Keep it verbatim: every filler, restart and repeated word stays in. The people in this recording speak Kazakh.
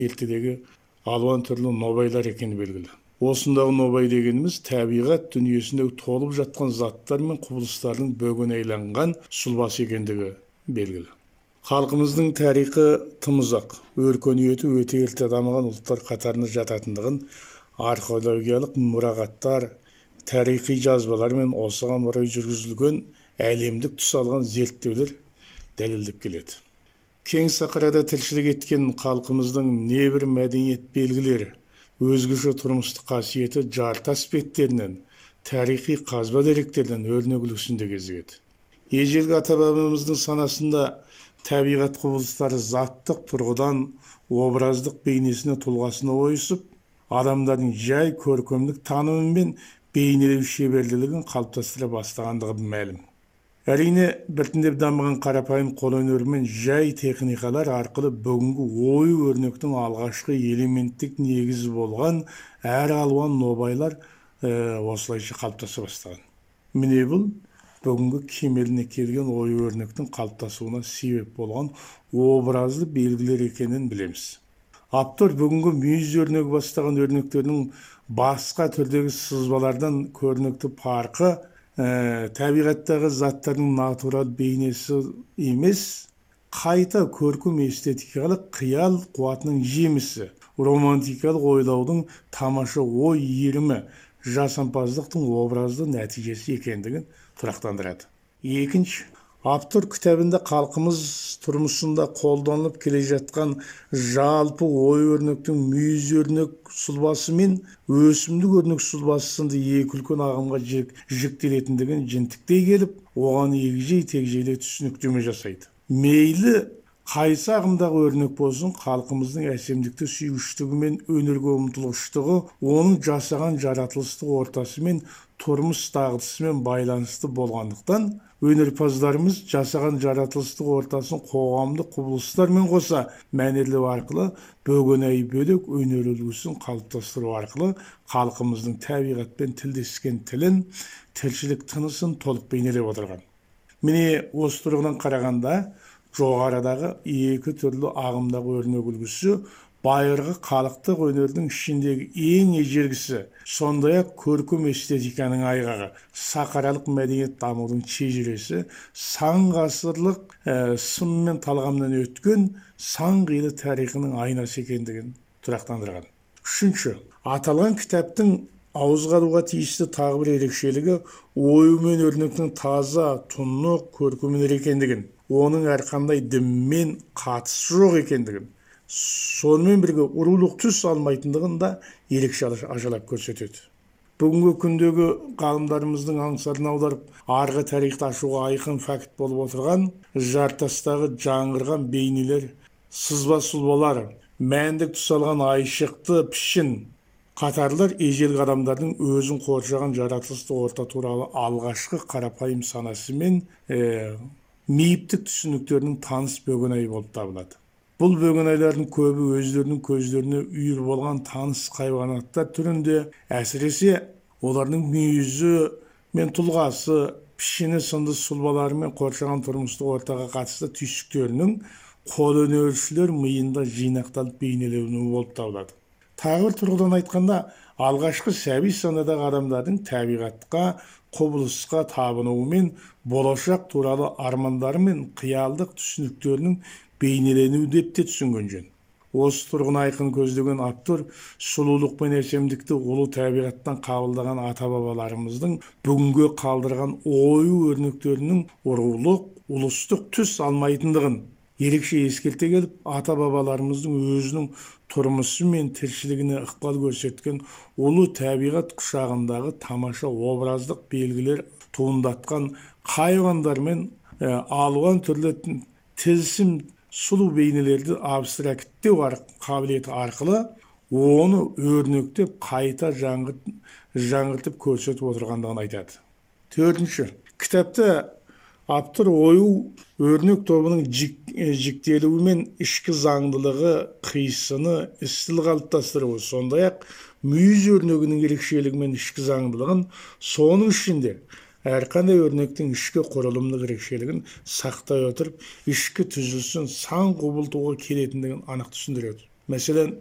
ертедегі алуан түрлі нобайлар екені белгілі. Осындағы нобай дегеніміз табиғат дүниесіндегі толып жатқан заттар мен құбылыстардың бөгіне айланған сұлбасы екендігі белгілі. Халқымыздың тарихы тым ұзақ, өркениеті өте ерте дамыған ұлттар қатарына жататындығын археологиялық мұрағаттар, тарихи жазбалар мен осыған орай жүргізілген әлемдік тұс алған зерттеулер дәлелдеп келеді. Кең сахарада тіршілік еткен халқымыздың небір мәдениет белгілері, өзгеше тұрмыстық қасиеті жарты аспекттерінен, тарихи қазба деректерден өрнек үлгісінде кезігеді. Ежелгі ата-бабамыздың санасында табиғат құбылыстары заттық тұрғыдан образдық бейнесіне тұлғасына ойысып, адамдардың жай көркемдік танымы мен бейнелеу шеберлігін қалыптастыра бастағандығы мәлім. Әрине, біртіндеп дамыған қарапайым қолөнер мен жай техникалар арқылы бүгінгі ой өрнектің алғашқы элементтік негізі болған әр алуан нобайлар ә, осылайша қалыптаса бастаған. Міне бұл бүгінгі кемеліне келген ой өрнектің қалыптасуына себеп болған образды белгілер екенін білеміз. Автор бүгінгі мүйіз өрнегі бастаған өрнектердің басқа түрдегі сызбалардан көрнекті парқы ә, табиғаттағы заттардың натурал бейнесі емес, қайта көркем эстетикалық қиял қуатының жемісі, романтикалық ойлаудың тамаша ой иірімі, жасампаздықтың образды нәтижесі екендігін тұрақтандырады. Екінші, автор кітабында халқымыз тұрмысында қолданылып келе жатқан жалпы ой өрнектің мүйіз өрнек сұлбасы мен өсімдік өрнек сұлбасы сынды екі үлкен ағымға жіктелетіндігін жінтіктей келіп, оған егжей-тегжейлі түсініктеме жасайды. Мейлі қайсы ағымдағы өрнек болсын, халқымыздың әсемдікті сүйгіштігі мен өнерге ұмтылғыштығы оның жасаған жаратылыстық ортасы мен тұрмыс дағдысымен байланысты болғандықтан, өнерпаздарымыз жасаған жаратылыстық ортасын қоғамдық құбылыстармен қоса мәнерлеу арқылы бөгенай бөлек өнер үлгісін қалыптастыру арқылы халқымыздың табиғатпен тілдескен тілін, тіршілік тынысын толық бейнелеп отырған. Міне осы тұрғыдан қарағанда жоғарыдағы екі түрлі ағымдағы өрнек үлгісі байырғы халықтық өнердің ішіндегі ең ежелгісі, сондай-ақ көркем эстетиканың айғағы, сахаралық мәдениет дамудың шежіресі, сан ғасырлық ә, сын мен талғамнан өткен сан қилы тарихының айнасы екендігін тұрақтандырған. Үшінші, аталған кітаптың ауызға алуға тиісті тағы бір ерекшелігі ою мен өрнектің таза, тұнық, көркемдер екендігін, оның әрқандай дінмен қатысы жоқ екендігін, сонымен бірге рулық түс алмайтындығын да ерекше ажалап көрсетеді. Бүгінгі күндегі ғалымдарымыздың аңсарын аударып, арғы тарихты ашуға айқын факт болып отырған жартастағы жаңғырған бейнелер, сызба сұлбалар, мәндік түс алған айшықты пішін қатарлар ежелгі адамдардың өзін қоршаған жаратылыстық орта туралы алғашқы қарапайым санасы мен ә, мейіптік түсініктерінің таныс бөгенайы болып табылады. Бұл бөгенайлардың көбі өздерінің көздеріне үйір болған таныс хайуанаттар түрінде, әсіресе олардың мүйізі мен тұлғасы, пішіні сынды сұлбалары мен қоршаған тұрмыстық ортаға қатысты түйсіктерінің қолөнершілер миында жинақталып бейнеленуі болып табылады. Тағы бір тұрғыдан айтқанда, алғашқы сәби санадағы адамдардың табиғатқа, құбылысқа табынуы мен болашақ туралы армандары мен қиялдық түсініктерінің бейнеленуі деп те түсінген жөн. Осы тұрғын айқын көздеген автор сұлулық пен әсемдікті ұлы табиғаттан қабылдаған ата-бабаларымыздың бүгінге қалдырған ою өрнектерінің рулық, ұлыстық түс алмайтындығын ерекше ескерте келіп, ата-бабаларымыздың өзінің тұрмысы мен тіршілігіне ықпал көрсеткен ұлы табиғат құшағындағы тамаша образдық белгілер туындатқан хайуандар мен ә, алуан түрлі тылсым сұлу бейнелерді абстракттеу қабілеті арқылы оны өрнектеп қайта жаңғыртып көрсетіп отырғандығын айтады. Төртінші, кітапта автор ою өрнек тобының жіктелуі мен ішкі заңдылығы, қисыны, стиль қалыптастыруы, сондай-ақ мүйіз өрнегінің ерекшелігі мен ішкі заңдылығын, соның ішінде әрқандай өрнектің ішкі құрылымдық ерекшелігін сақтай отырып, ішкі түзілісін сан құбылтуға келетіндігін анық түсіндіреді. Мәселен,